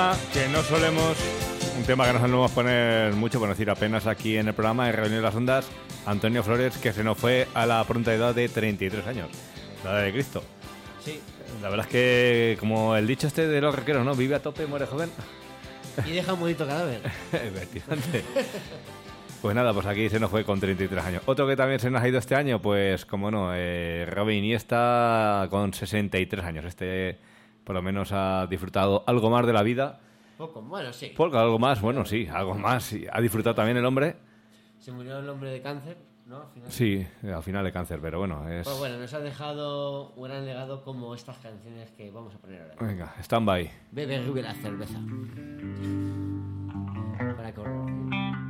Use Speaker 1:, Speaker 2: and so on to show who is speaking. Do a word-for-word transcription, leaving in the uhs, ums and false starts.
Speaker 1: Que no solemos, un tema que no solemos poner mucho, por no decir apenas aquí en el programa de Reunión de las Ondas, Antonio Flores, que se nos fue a la pronta edad de treinta y tres años, la edad de Cristo.
Speaker 2: Sí.
Speaker 1: La verdad es que, como el dicho este de los rockeros, ¿no? Vive a tope, muere joven.
Speaker 2: Y deja un bonito cadáver.
Speaker 1: Efectivamente. Pues nada, pues aquí se nos fue con treinta y tres años. Otro que también se nos ha ido este año, pues como no, eh, Robin Iniesta con sesenta y tres años. Este por lo menos ha disfrutado algo más de la vida.
Speaker 2: Poco, bueno, sí.
Speaker 1: Poco, algo más, bueno, sí, algo más. Sí. Ha disfrutado también el hombre.
Speaker 2: Se murió el hombre de cáncer, ¿no? Al final.
Speaker 1: Sí, al final de cáncer, pero bueno, es...
Speaker 2: Pues bueno, nos ha dejado un gran legado como estas canciones que vamos a poner ahora.
Speaker 1: Venga, stand by.
Speaker 2: Bebe Rubio la cerveza. Para correr.